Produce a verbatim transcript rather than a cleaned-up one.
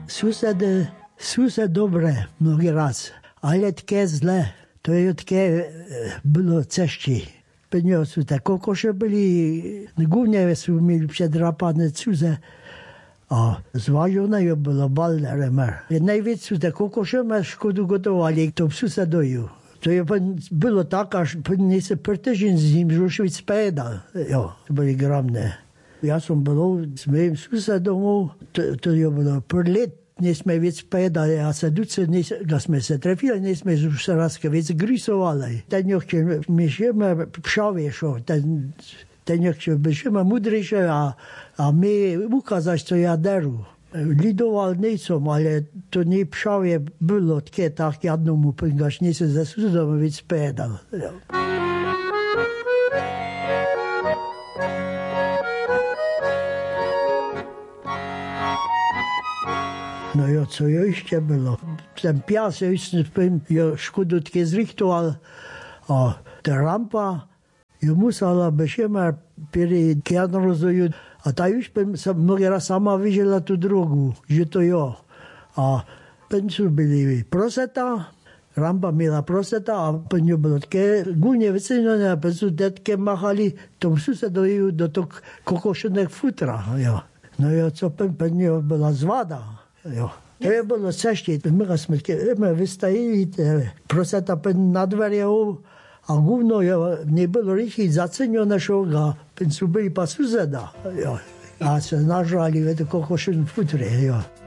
Susedy sú sa dobré mnohý raz, ale také zlé. To je také bylo cešti. Peňo sú tak kokoše byli, gównie sú mieli przedrapane cuze. A zważone je bylo balderemer. Najvíc sú tak kokoše ma škodu gotovali, to susedoju. To je bylo tak, až nie sa per týždeň z ním zrušil spédal. Jo, to byli gramné. Ja som bol s mojím susedom, to, to je bylo per let. Nesme víc pedali a sa duce, da sme se trefili, nesme už sa raz víc grysovali. Ten nechče my žijeme pšaviešo, ten, ten nechče my žijeme mudrejšie a, a my ukázať, co ja deru. Lidoval nejsom, ale to nie pšavie bylo také tak jednomu, až nie sa za susedom víc pedal. No jo, co jo ještě bylo. Ten pás, jo, jo škodu také zrichtoval a ta rampa, jo musela bešema pěri kjadrozoju a ta už sa mnohý raz sama vyžila tu drogu, že to jo. A pencu byli proseta, rampa měla proseta a pencu bylo také gůně vyceněné a pencu detke machali tomu susedoju do toho kokošených futra, jo. No jo, co pen, pencu byla zvada. Jo. To je bylo ceště. My jsme my vystajili, proseta pen na dveře a guvno nebylo rychle zaceněné šoga. Pen jsou byli pa suzeda. Jo. A se nažrali v kokošen futre. Jo.